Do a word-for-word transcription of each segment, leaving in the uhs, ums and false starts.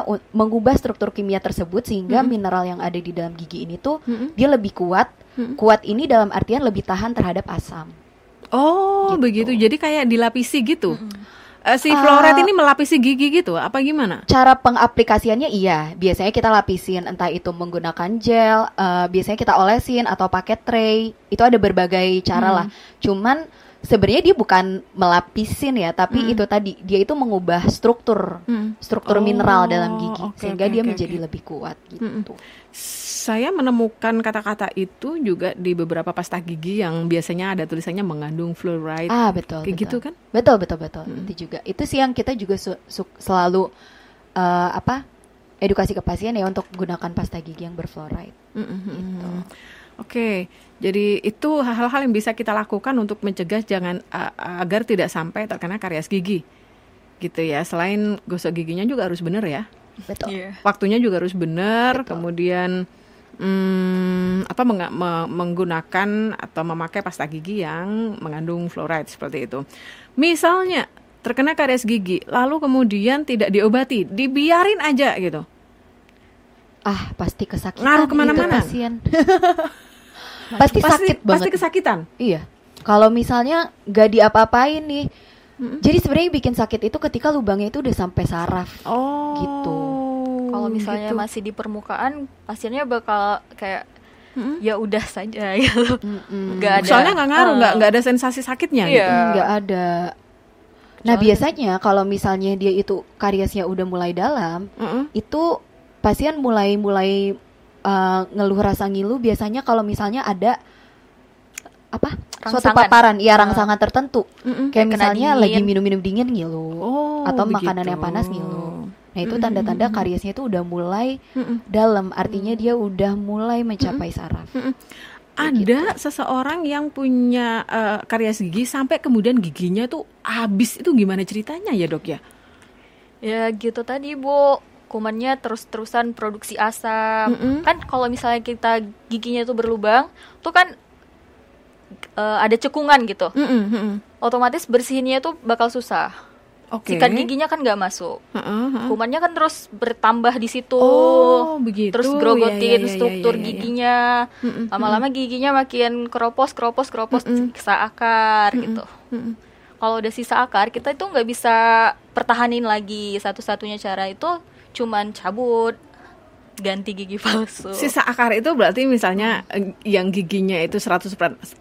dia u- mengubah struktur kimia tersebut sehingga Mm-mm. mineral yang ada di dalam gigi ini tuh Mm-mm. dia lebih kuat. Mm-mm. Kuat ini dalam artian lebih tahan terhadap asam. Oh, Gitu. begitu. Jadi kayak dilapisi gitu. Mm-mm. Eh, si Uh, fluoride ini melapisi gigi gitu, apa gimana? Cara pengaplikasiannya iya, biasanya kita lapisin entah itu menggunakan gel, eh, biasanya kita olesin atau pakai tray. Itu ada berbagai cara Hmm. lah. Cuman sebenarnya dia bukan melapisin ya, tapi Hmm. itu tadi dia itu mengubah struktur Hmm. struktur Oh, mineral dalam gigi oke, sehingga oke, dia oke, menjadi oke. lebih kuat Mm-mm. gitu. Saya menemukan kata-kata itu juga di beberapa pasta gigi yang biasanya ada tulisannya mengandung fluoride. Ah, betul. Kayak betul. gitu kan? Betul, betul, betul. Hmm. Itu juga. Itu sih yang kita juga su- su- selalu eh, apa? Edukasi ke pasien ya untuk gunakan pasta gigi yang berfluoride. Mm-mm. Gitu. Oke, jadi itu hal-hal yang bisa kita lakukan untuk mencegah jangan uh, agar tidak sampai terkena karies gigi, gitu ya. Selain gosok giginya juga harus benar ya, Betul. Iya. waktunya juga harus benar. Betul. Kemudian hmm, apa menga- me- menggunakan atau memakai pasta gigi yang mengandung fluoride seperti itu. Misalnya terkena karies gigi, lalu kemudian tidak diobati, dibiarin aja gitu. Ah, pasti kesakitan Ngaruh itu kemana-mana. pasien. Pasti sakit banget. Pasti kesakitan. Iya. Kalau misalnya gak diapa-apain nih. Mm-mm. Jadi sebenarnya yang bikin sakit itu ketika lubangnya itu udah sampai saraf. Oh, Gitu. Kalau misalnya gitu. masih di permukaan, pasiennya bakal kayak Mm-mm. ya udah saja gitu. Mm-mm. Nggak ada. Soalnya nggak ngaruh, Uh. nggak nggak ada sensasi sakitnya Iya. gitu. Nggak ada. Nah, Soalnya- biasanya kalau misalnya dia itu kariesnya udah mulai dalam, Mm-mm. itu pasien mulai mulai uh, ngeluh rasa ngilu biasanya kalau misalnya ada apa? Suatu Rangsangan. paparan, ya Uh. rangsangan tertentu. Mm-mm. Kayak Kayak kena misalnya dingin. lagi minum-minum dingin ngilu. Oh, atau begitu. makanan yang panas ngilu. Nah, itu Mm-mm. tanda-tanda kariesnya itu udah mulai Mm-mm. dalam, artinya dia udah mulai mencapai saraf. Mm-mm. Kayak Ada seseorang yang punya eh, karies gigi sampai kemudian giginya tuh habis, itu gimana ceritanya ya dok ya? Ya gitu tadi Bu, kumannya terus-terusan produksi asam. Mm-mm. Kan kalau misalnya kita giginya tuh berlubang, tuh kan eh, ada cekungan gitu. Mm-mm, mm-mm. Otomatis bersihinnya tuh bakal susah. Oke. Sikat giginya kan nggak masuk. Heeh, heeh. Kumannya kan terus bertambah di situ. Oh, begitu. Terus Ya, grogotin ya, ya, struktur ya, ya, ya. giginya. Mm-mm, Lama-lama giginya makin keropos, keropos, keropos, Mm-mm. sisa akar Mm-mm, gitu. mm-mm. Kalau udah sisa akar, kita itu nggak bisa pertahanin lagi. Satu-satunya cara itu cuman cabut, ganti gigi palsu. Sisa akar itu berarti misalnya eh, yang giginya itu seratus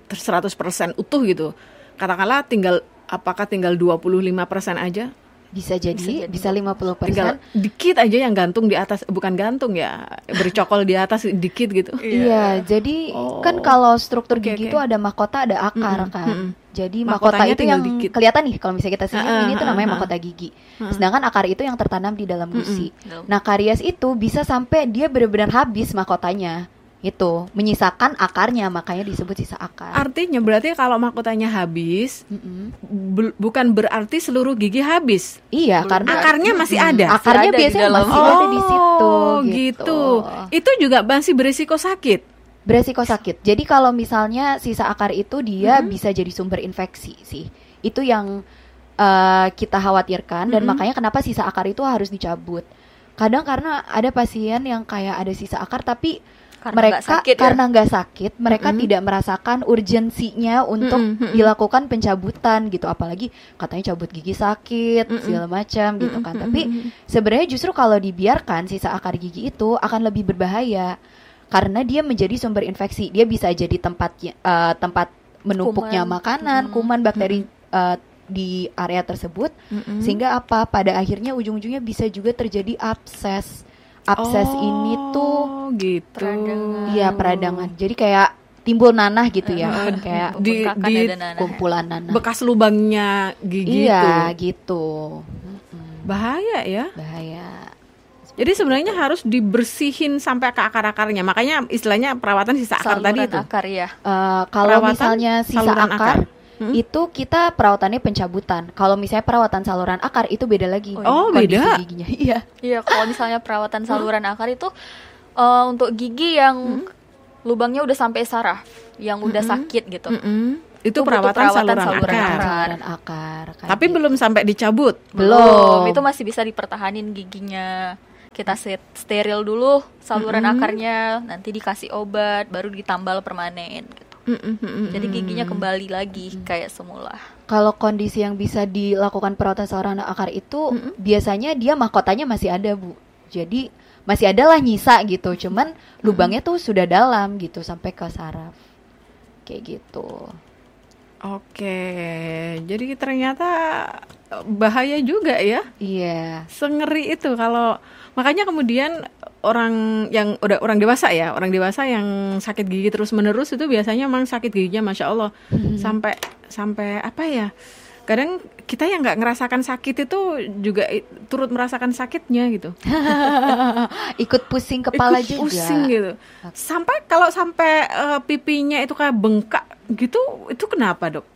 persen utuh gitu. Katakanlah tinggal apakah tinggal dua puluh lima persen aja? Bisa jadi, Bisa jadi. bisa lima puluh Tinggal persen. dikit aja yang gantung di atas, bukan gantung ya, bercokol di atas dikit gitu. Iya, jadi Oh. kan kalau struktur Oke, gigi oke. itu ada mahkota, ada akar Mm-mm, kan. mm-mm. Jadi mahkota Mahkotanya itu tinggal yang dikit. kelihatan nih kalau misalnya kita senyum, Ah, ini tuh ah, namanya ah, mahkota gigi. Ah. Sedangkan akar itu yang tertanam di dalam gusi. Mm-mm. Nah, karies itu bisa sampai dia benar-benar habis mahkotanya. Itu menyisakan akarnya, makanya disebut sisa akar. Artinya berarti kalau mahkotanya habis, Mm-mm. bu- bukan berarti seluruh gigi habis. Iya, karena Akarnya masih Mm, ada. Akarnya Masih ada di biasanya dalam. masih ada di situ Oh, gitu. gitu. Itu juga masih berisiko sakit. Beresiko sakit. Jadi kalau misalnya sisa akar itu dia bisa jadi sumber infeksi sih. Itu yang uh, kita khawatirkan dan Mm-mm. makanya kenapa sisa akar itu harus dicabut. Kadang karena ada pasien yang kayak ada sisa akar tapi Karena mereka nggak sakit ya. karena nggak sakit, mereka Mm-mm. tidak merasakan urgensinya untuk Mm-mm, mm-mm. dilakukan pencabutan gitu. Apalagi katanya cabut gigi sakit Mm-mm. segala macam gitu kan. Mm-mm, Tapi mm-mm. sebenarnya justru kalau dibiarkan sisa akar gigi itu akan lebih berbahaya karena dia menjadi sumber infeksi. Dia bisa jadi tempatnya eh, tempat menumpuknya Kuman. makanan, Hmm. kuman, bakteri eh, di area tersebut Mm-mm. sehingga apa? Pada akhirnya ujung-ujungnya bisa juga terjadi abses. Abses ini tuh Oh, gitu. Peradangan. iya peradangan. Jadi kayak timbul nanah gitu ya, Eh, kayak di- Bengkakan di ada nanah. kumpulan nanah. Bekas lubangnya gigi Iya, itu. gitu. Mm-mm, Bahaya ya. bahaya. Jadi sebenarnya harus dibersihin sampai ke akar-akarnya. Makanya istilahnya perawatan sisa akar Saluran tadi itu. akar ya. Eh, kalau Perawatan misalnya sisa saluran akar, akar. Hmm? itu kita perawatannya pencabutan. Kalau misalnya perawatan saluran akar itu beda lagi. Oh, kondisi beda. giginya. Iya. Iya, kalau misalnya perawatan saluran akar itu eh, untuk gigi yang lubangnya udah sampai saraf, yang udah Mm-mm. sakit gitu. Mm-mm. Itu Itu butuh perawatan, perawatan saluran, saluran akar. akar. Saluran akar. kayak Tapi gitu. belum sampai dicabut. belum. Itu masih bisa dipertahanin giginya. Kita set steril dulu saluran Mm-mm. akarnya, nanti dikasih obat, baru ditambal permanen gitu. Mm-mm. Jadi giginya kembali lagi kayak semula. Kalau kondisi yang bisa dilakukan perawatan saluran akar itu Mm-mm. biasanya dia mahkotanya masih ada, Bu. Jadi masih ada lah nyisa gitu, cuman lubangnya tuh sudah dalam gitu sampai ke saraf. Kayak gitu. Oke, jadi ternyata bahaya juga ya. Iya. Sengeri itu kalau makanya kemudian orang yang udah orang dewasa ya, orang dewasa yang sakit gigi terus menerus itu biasanya memang sakit giginya masya Allah sampai sampai apa ya? Kadang kita yang nggak ngerasakan sakit itu juga i- turut merasakan sakitnya gitu. Ikut pusing kepala Ikut juga. pusing gitu. Sampai kalau sampai eh, pipinya itu kayak bengkak gitu, itu kenapa dok?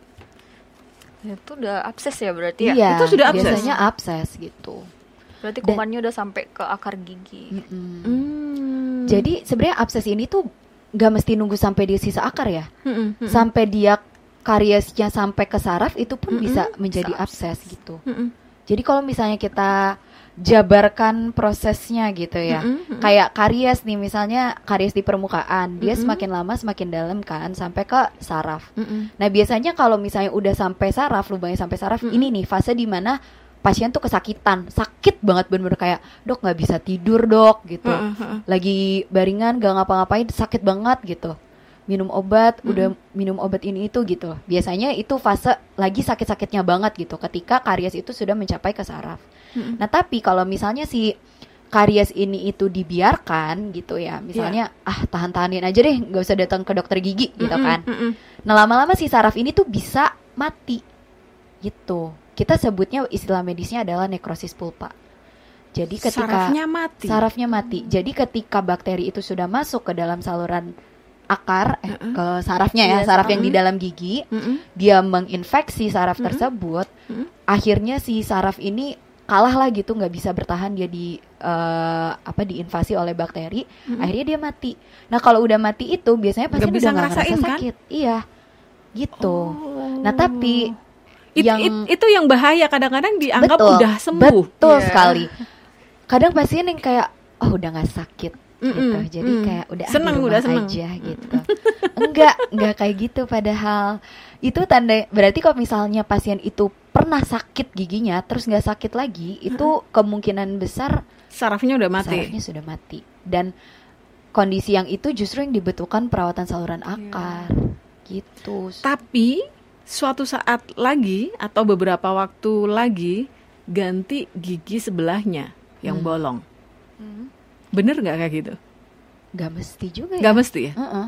Itu udah abses ya berarti ya. Iya, Itu sudah abses? biasanya abses gitu. Berarti Dan- kumannya udah sampai ke akar gigi. Mm-mm. Hmm. Jadi sebenarnya abses ini tuh nggak mesti nunggu sampai dia sisa akar ya. Mm-mm, mm-mm. Sampai dia kariesnya sampai ke saraf itu pun Mm-mm. bisa menjadi Bisa abses gitu. Mm-mm. Jadi kalau misalnya kita jabarkan prosesnya gitu ya, Mm-mm, mm-mm. kayak karies nih misalnya karies di permukaan, dia Mm-mm. semakin lama semakin dalam kan sampai ke saraf. Mm-mm. Nah biasanya kalau misalnya udah sampai saraf, lubangnya sampai saraf, Mm-mm. ini nih fase dimana pasien tuh kesakitan, sakit banget bener-bener kayak dok nggak bisa tidur dok gitu, Heeh, heeh. lagi baringan gak ngapa-ngapain sakit banget gitu, minum obat, Mm-mm. udah minum obat ini itu gitu. Biasanya itu fase lagi sakit-sakitnya banget gitu, ketika karies itu sudah mencapai ke saraf. Mm-mm. Nah tapi kalau misalnya si karies ini itu dibiarkan gitu ya, misalnya ah tahan-tahanin aja deh, nggak usah datang ke dokter gigi gitu Mm-mm, kan. mm-mm. Nah lama-lama si saraf ini tuh bisa mati gitu. Kita sebutnya istilah medisnya adalah nekrosis pulpa. Jadi ketika Sarafnya mati. sarafnya mati. Jadi ketika bakteri itu sudah masuk ke dalam saluran akar eh, Heeh. ke sarafnya ya, Iya, saraf saraf. yang di dalam gigi, Mm-mm. dia menginfeksi saraf Mm-mm. tersebut, Mm-mm. akhirnya si saraf ini kalah lah gitu, nggak bisa bertahan, dia di eh, apa diinvasi oleh bakteri, Mm-mm. akhirnya dia mati. Nah kalau udah mati itu biasanya Nggak pasien bisa udah nggak ngerasa ngerasain, kan? sakit, iya, gitu. Oh. Nah tapi It- yang it- itu yang bahaya kadang-kadang dianggap betul, udah sembuh. betul Iya. sekali. Kadang pasien yang kayak oh udah nggak sakit gitu, Mm-mm, jadi mm. kayak udah ah, di Seneng, rumah udah seneng. aja gitu. Enggak, enggak kayak gitu padahal. Itu tanda berarti kalau misalnya pasien itu pernah sakit giginya terus nggak sakit lagi, itu kemungkinan besar Sarafnya udah mati. sarafnya sudah mati. Dan kondisi yang itu justru yang dibutuhkan perawatan saluran Iya. akar gitu. Tapi suatu saat lagi atau beberapa waktu lagi ganti gigi sebelahnya yang Hmm. bolong. Hmm. Bener nggak kayak gitu? Nggak mesti juga Nggak ya. mesti ya? Heeh,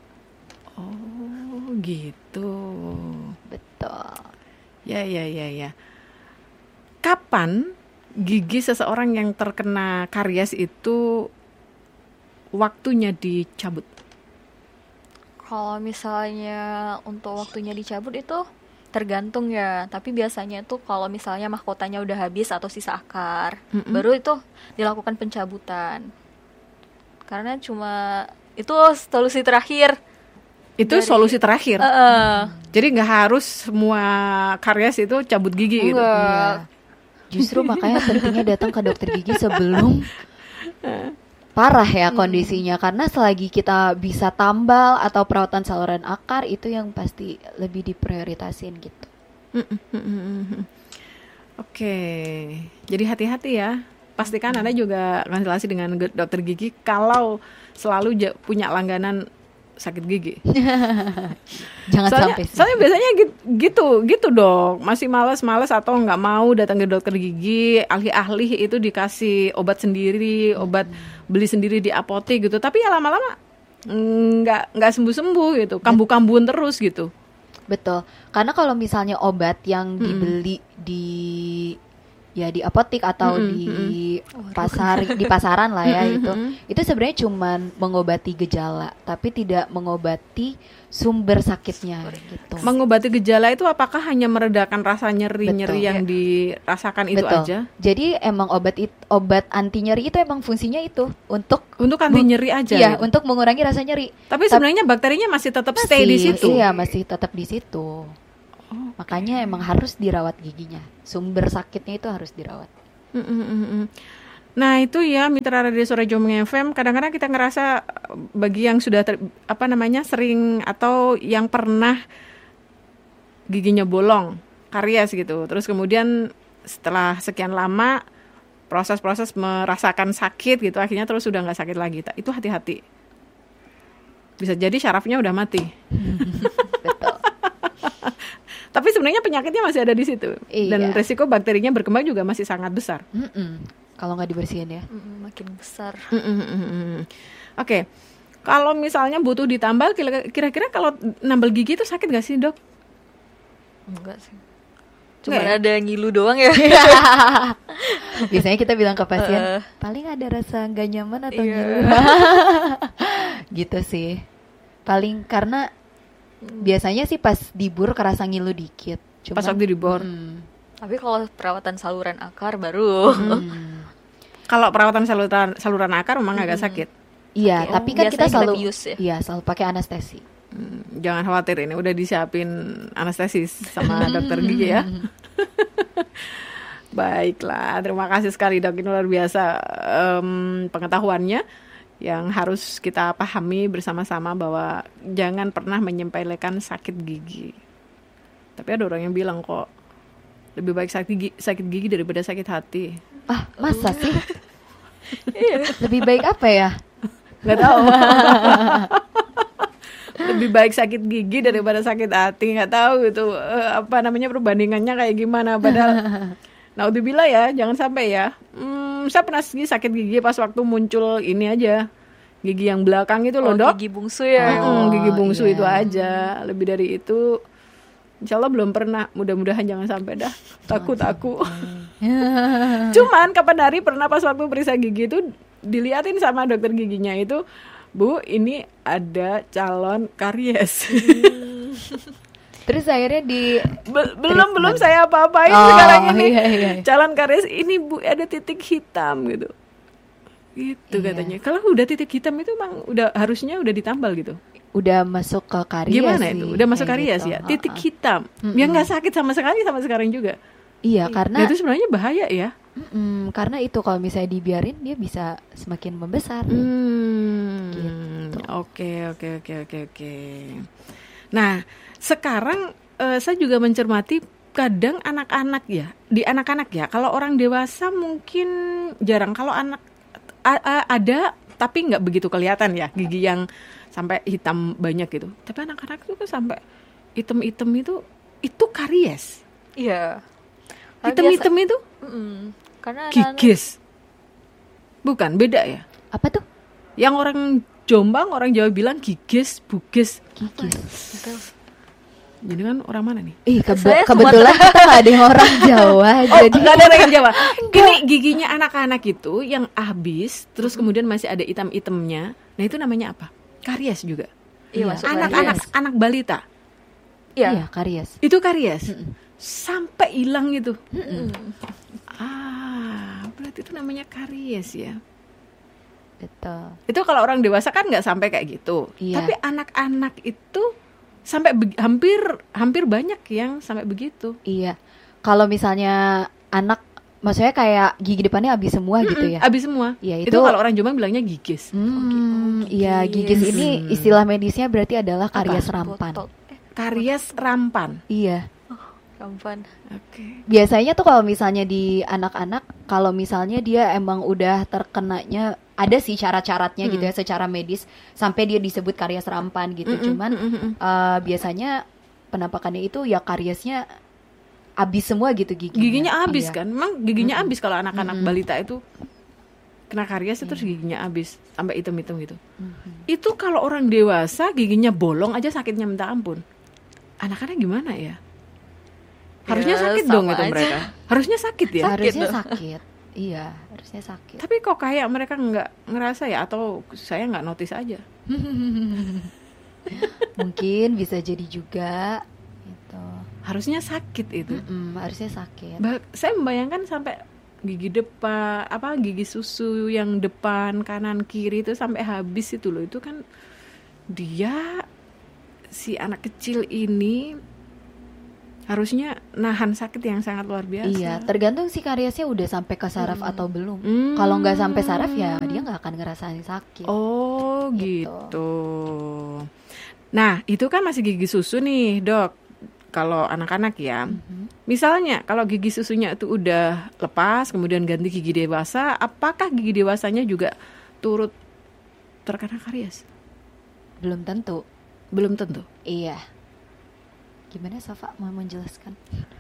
Oh gitu. betul. Ya ya ya ya. Kapan gigi seseorang yang terkena karies itu waktunya dicabut? Kalau misalnya untuk waktunya dicabut itu tergantung ya. Tapi biasanya tuh kalau misalnya mahkotanya udah habis atau sisa akar, Mm-mm. baru itu dilakukan pencabutan. Karena cuma itu solusi terakhir. Itu Dari- solusi terakhir. Heeh. Jadi nggak harus semua karies itu cabut gigi gitu. Enggak. Iya. Justru makanya pentingnya datang ke dokter gigi sebelum parah ya kondisinya, karena selagi kita bisa tambal atau perawatan saluran akar itu yang pasti lebih diprioritasin gitu. Oke, jadi hati-hati ya. Pastikan Anda juga konsultasi dengan ge- dokter gigi kalau selalu ja- punya langganan sakit gigi. Jangan Soalnya, sampai sih. soalnya biasanya gitu, gitu, gitu dok. Masih malas-malas atau nggak mau datang ke dokter gigi, ahli-ahli itu dikasih obat sendiri, obat beli sendiri di apotek gitu. Tapi ya lama-lama mm, nggak nggak sembuh-sembuh gitu, kambuh-kambuhan terus gitu. Betul. Karena kalau misalnya obat yang Mm-mm. dibeli di ya di apotek atau Mm-mm, di mm-mm. pasar di pasaran lah ya Mm-mm, itu mm-mm. itu sebenarnya cuman mengobati gejala tapi tidak mengobati sumber sakitnya gitu. Mengobati gejala itu apakah hanya meredakan rasa nyeri-nyeri Betul. yang dirasakan itu Betul. aja? Jadi emang obat it, obat anti nyeri itu emang fungsinya itu untuk Untuk anti nyeri aja. iya, gitu. untuk mengurangi rasa nyeri. Tapi sebenarnya bakterinya masih tetap stay di situ. Iya, masih tetap di situ. Makanya emang harus dirawat giginya. Sumber sakitnya itu harus dirawat. Mm, mm, mm, mm. Nah itu ya mitra radio Suara Jamong F M, kadang-kadang kita ngerasa bagi yang sudah ter, apa namanya sering atau yang pernah giginya bolong, karies gitu, terus kemudian setelah sekian lama proses-proses merasakan sakit gitu, akhirnya terus sudah nggak sakit lagi, itu hati-hati, bisa jadi syarafnya udah mati. Betul. Tapi sebenarnya penyakitnya masih ada di situ, Iya. dan resiko bakterinya berkembang juga masih sangat besar. Mm-mm. Kalau nggak dibersihin ya. Mm, makin besar. Mm-mm. Oke, kalau misalnya butuh ditambal, kira-kira kalau nambal gigi itu sakit nggak sih dok? Enggak sih. Cuma Nggak ya? ada ngilu doang ya. Biasanya kita bilang ke pasien, Uh. paling ada rasa nggak nyaman atau Iya. ngilu. Gitu sih. Paling karena biasanya sih pas dibur kerasa ngilu dikit. Cuman, Pas waktu dibor. Mm, Tapi kalau perawatan saluran akar baru. mm. Kalau perawatan saluran saluran akar memang agak sakit. Iya, Oke. tapi Oh, kan kita biasanya selalu kita bius ya? iya, selalu pakai anestesi. Hmm, jangan khawatir, ini udah disiapin anestesis sama dokter gigi ya. Baiklah, terima kasih sekali dok, ini luar biasa em, pengetahuannya yang harus kita pahami bersama-sama bahwa jangan pernah menyepelekan sakit gigi. Tapi ada orang yang bilang kok lebih baik sakit gigi, sakit gigi daripada sakit hati. Ah, masa sih? Lebih baik apa ya? Nggak tahu. Lebih baik sakit gigi daripada sakit hati, nggak tahu itu eh, apa namanya perbandingannya kayak gimana. Padahal naudzubillah ya, jangan sampai ya. Hmm, saya pernah sih sakit gigi pas waktu muncul ini aja, gigi yang belakang itu loh Oh, dok. gigi bungsu ya. Mm, gigi bungsu iya. itu aja. Lebih dari itu, insya Allah belum pernah. Mudah-mudahan jangan sampai dah. Takut aku. Cuman kapan hari pernah pas waktu periksa gigi itu diliatin sama dokter giginya itu, Bu, ini ada calon karies. Terus akhirnya di Be- belum belum treatment. saya apa-apain Oh, sekarang ini. iya, iya. Calon karies ini Bu, ada titik hitam gitu. Gitu Iya. katanya. Kalau udah titik hitam itu emang udah harusnya udah ditambal gitu. udah masuk ke karies Gimana sih, itu? Udah masuk kayak karies gitu. ya? Titik Ha-ha. hitam. Ya nggak sakit sama sekali sama sekarang juga. Iya, Nah, karena itu sebenarnya bahaya ya. mm, karena itu kalau misalnya dibiarin dia bisa semakin membesar. Hmm. Gitu. Oke, oke, oke, oke, oke. Nah, sekarang eh, saya juga mencermati kadang anak-anak ya, di anak-anak ya. Kalau orang dewasa mungkin jarang. Kalau anak a- a- ada, tapi nggak begitu kelihatan ya gigi yang sampai hitam banyak gitu. Tapi anak-anak itu kan sampai hitam-hitam itu, itu karies. Iya. Tapi Hitam-hitam biasa- itu Mm-mm. Karena anak-anak- gigis. Bukan, beda ya. Apa tuh? Yang orang Jombang, orang Jawa bilang gigis, bugis. Gigis. Jadi kan orang mana nih? Ih, kebe- Saya kebetulan kita nggak ada yang orang Jawa, Oh, jadi nggak ada orang Jawa. Gini, giginya anak-anak itu yang habis, terus kemudian masih ada item-itemnya. Nah itu namanya apa? Karies juga. Iya, Iya. masuk Anak-anak, karies. anak balita Iya. iya karies. itu karies. Mm-mm. Sampai hilang gitu. Mm. Ah, berarti itu namanya karies ya. Betul. Itu kalau orang dewasa kan nggak sampai kayak gitu. Iya. Tapi anak-anak itu sampai be- hampir hampir banyak yang sampai begitu. Iya. Kalau misalnya anak, maksudnya kayak gigi depannya habis semua gitu ya. Abis semua. Iya, itu, itu- kalau orang Jombang bilangnya gigis. Hmm, Oh, iya gigis. gigis ini Hmm. istilah medisnya berarti adalah karies rampan. Botol. Eh, Karies rampan. Iya. rampan. Oke. Biasanya tuh kalau misalnya di anak-anak, kalau misalnya dia emang udah terkenanya, ada sih syarat-syaratnya gitu ya secara medis sampai dia disebut karies rampan gitu. Mm-mm, Cuman mm-mm. eh, biasanya penampakannya itu ya kariesnya habis semua gitu giginya. Giginya habis Iya. kan? Memang giginya Mm-mm. habis kalau anak-anak Mm-mm. balita itu kena karies terus giginya habis sampai hitam-hitam gitu. Mhm. Itu kalau orang dewasa giginya bolong aja sakitnya minta ampun. Anak-anak gimana ya? Harusnya Ya, sakit sama dong itu aja. mereka. Harusnya sakit ya. Harusnya tuh. sakit. Iya, harusnya sakit. Tapi kok kayak mereka nggak ngerasa ya, atau saya nggak notice aja. Mungkin bisa jadi juga gitu. Harusnya sakit itu. Mm-mm, harusnya sakit. Bah- saya membayangkan sampai gigi depan, apa gigi susu yang depan, kanan, kiri itu sampai habis itu loh. Itu kan dia si anak kecil ini harusnya nahan sakit yang sangat luar biasa. Iya, tergantung si kariesnya udah sampai ke saraf hmm. atau belum. Hmm. Kalau nggak sampai saraf ya dia nggak akan ngerasain sakit. Oh gitu. gitu. Nah itu kan masih gigi susu nih dok. Kalau anak-anak ya, mm-hmm. misalnya kalau gigi susunya itu udah lepas, kemudian ganti gigi dewasa, apakah gigi dewasanya juga turut terkena karies? Belum tentu. Belum tentu. Iya. Gimana Safa mau menjelaskan?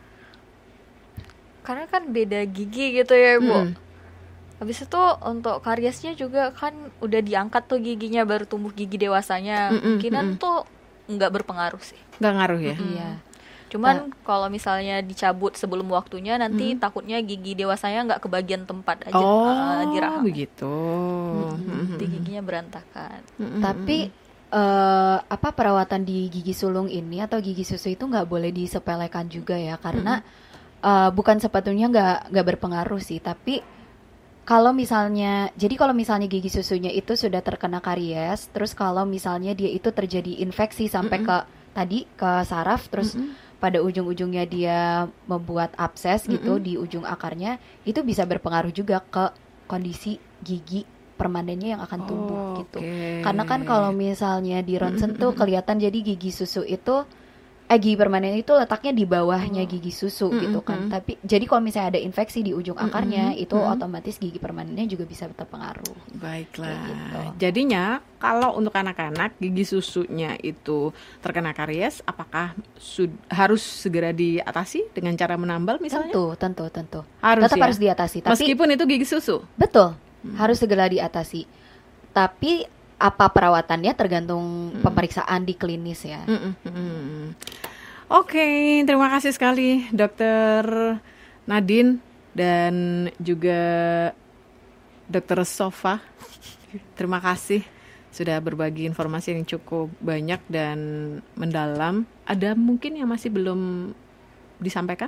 Karena kan beda gigi gitu ya Bu. Hmm. Habis itu untuk kariesnya juga kan udah diangkat tuh giginya baru tumbuh gigi dewasanya. Mm-mm, Mungkinan mm-mm. tuh nggak berpengaruh sih. Nggak ngaruh ya? Mm-mm. Iya. Cuman uh, kalau misalnya dicabut sebelum waktunya nanti mm-hmm. takutnya gigi dewasanya nggak kebagian tempat aja oh, uh, di rahang. Begitu. Mm-hmm. Nanti giginya berantakan. Mm-hmm. Tapi Uh, apa perawatan di gigi sulung ini atau gigi susu itu nggak boleh disepelekan juga ya karena mm-hmm. uh, bukan sepatunya nggak nggak berpengaruh sih, tapi kalau misalnya jadi kalau misalnya gigi susunya itu sudah terkena karies, terus kalau misalnya dia itu terjadi infeksi sampai mm-hmm. ke tadi ke saraf, terus mm-hmm. pada ujung-ujungnya dia membuat abses mm-hmm. gitu di ujung akarnya, itu bisa berpengaruh juga ke kondisi gigi permanennya yang akan tumbuh oh, gitu. Okay. Karena kan kalau misalnya di ronsen tuh kelihatan jadi gigi susu itu eh gigi permanen itu letaknya di bawahnya oh. gigi susu mm-hmm. gitu kan. Tapi jadi kalau misalnya ada infeksi di ujung akarnya mm-hmm. itu mm-hmm. otomatis gigi permanennya juga bisa terpengaruh. Baiklah. Gitu. Jadinya kalau untuk anak-anak gigi susunya itu terkena karies, apakah sud- harus segera diatasi dengan cara menambal misalnya? Tentu, tentu, tentu. Harus Tetap ya? harus diatasi. Tapi meskipun itu gigi susu. Betul. Hmm. Harus segera diatasi. Tapi apa perawatannya tergantung hmm. pemeriksaan di klinis ya. Hmm, hmm, hmm. Oke, okay, terima kasih sekali Dokter Nadine dan juga Dokter Sofa. Terima kasih sudah berbagi informasi yang cukup banyak dan mendalam. Ada mungkin yang masih belum disampaikan?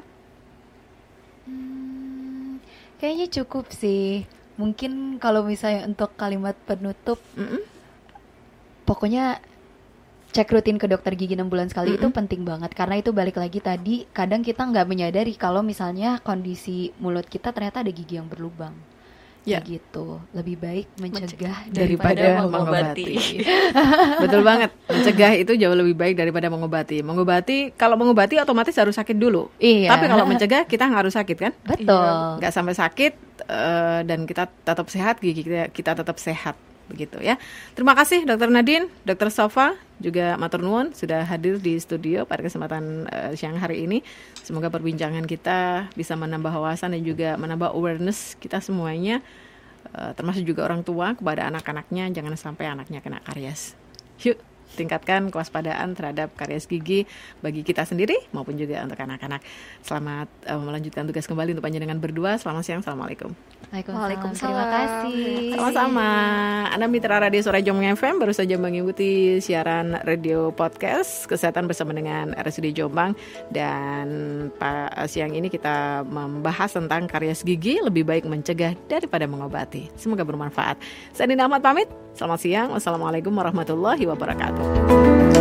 Hmm, kayaknya cukup sih. Mungkin kalau misalnya untuk kalimat penutup, mm-mm. pokoknya cek rutin ke dokter gigi enam bulan sekali mm-mm. itu penting banget. Karena itu balik lagi tadi, kadang kita nggak menyadari kalau misalnya kondisi mulut kita ternyata ada gigi yang berlubang. Ya gitu, lebih baik mencegah, mencegah daripada, daripada mengobati. Betul banget, mencegah itu jauh lebih baik daripada mengobati. Mengobati, kalau mengobati otomatis harus sakit dulu. Iya. Tapi kalau mencegah kita nggak harus sakit kan? Betul. Nggak sampai sakit uh, dan kita tetap sehat, gigi kita, kita tetap sehat. Begitu ya. Terima kasih Dokter Nadine, Dokter Sofa, juga matur nuwun sudah hadir di studio pada kesempatan uh, siang hari ini. Semoga perbincangan kita bisa menambah wawasan dan juga menambah awareness kita semuanya, uh, termasuk juga orang tua kepada anak-anaknya, jangan sampai anaknya kena karies. Yuk, tingkatkan kewaspadaan terhadap karies gigi bagi kita sendiri maupun juga untuk anak-anak. Selamat uh, melanjutkan tugas kembali untuk panjenengan berdua. Selamat siang, Assalamualaikum. Waalaikumsalam. Terima kasih. Sama-sama. Anda mitra Radio Suara Jombang F M baru saja mengikuti siaran radio podcast Kesehatan bersama dengan R S U D Jombang, dan Pak siang ini kita membahas tentang karies gigi, lebih baik mencegah daripada mengobati. Semoga bermanfaat. Saya Nina Ahmad pamit. Selamat siang. Wassalamualaikum warahmatullahi wabarakatuh.